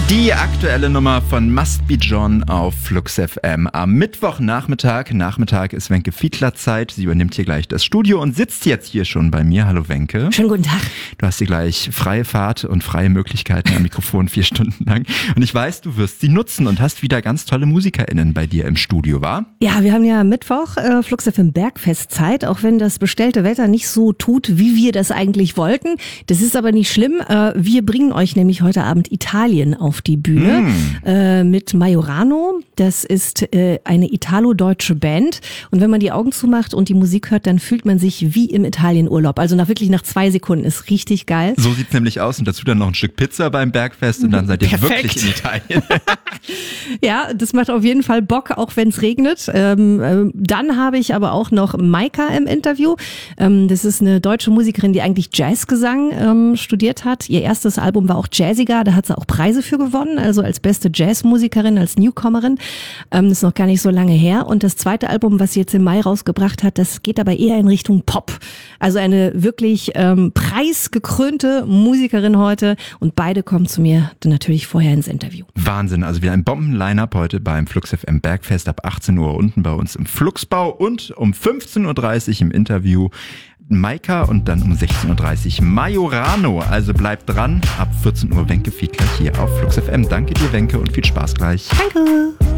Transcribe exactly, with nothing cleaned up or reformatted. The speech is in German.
Die aktuelle Nummer von Must Be John auf Flux F M. Am Mittwochnachmittag, Nachmittag ist Wenke Fiedler Zeit. Sie übernimmt hier gleich das Studio und sitzt jetzt hier schon bei mir. Hallo Wenke. Schönen guten Tag. Du hast hier gleich freie Fahrt und freie Möglichkeiten am Mikrofon vier Stunden lang. Und ich weiß, du wirst sie nutzen und hast wieder ganz tolle MusikerInnen bei dir im Studio, wa? Ja, wir haben ja Mittwoch äh, Flux F M Bergfestzeit, auch wenn das bestellte Wetter nicht so tut, wie wir das eigentlich wollten. Das ist aber nicht schlimm. Äh, wir bringen euch nämlich heute Abend Italien auf die Bühne mm. äh, mit Majorano. Das ist äh, eine italo-deutsche Band. Und wenn man die Augen zumacht und die Musik hört, dann fühlt man sich wie im Italienurlaub. Also nach wirklich nach zwei Sekunden ist richtig geil. So sieht's nämlich aus. Und dazu dann noch ein Stück Pizza beim Bergfest und dann seid ihr Perfekt. Wirklich in Italien. Ja, das macht auf jeden Fall Bock, auch wenn es regnet. Ähm, äh, dann habe ich aber auch noch Maika im Interview. Ähm, das ist eine deutsche Musikerin, die eigentlich Jazzgesang ähm, studiert hat. Ihr erstes Album war auch jazziger, da hat sie auch Preise für gewonnen, also als beste Jazzmusikerin, als Newcomerin. Ähm, das ist noch gar nicht so lange her. Und das zweite Album, was sie jetzt im Mai rausgebracht hat, das geht aber eher in Richtung Pop. Also eine wirklich ähm, preisgekrönte Musikerin heute. Und beide kommen zu mir dann natürlich vorher ins Interview. Wahnsinn, also wieder ein Bomben-Line-Up heute beim Flux F M Bergfest ab achtzehn Uhr unten bei uns im Fluxbau und um fünfzehn Uhr dreißig im Interview Maika und dann um sechzehn Uhr dreißig Majorano. Also bleibt dran, ab vierzehn Uhr Wenke Fiedler hier auf Flux F M. Danke dir, Wenke, und viel Spaß gleich. Danke.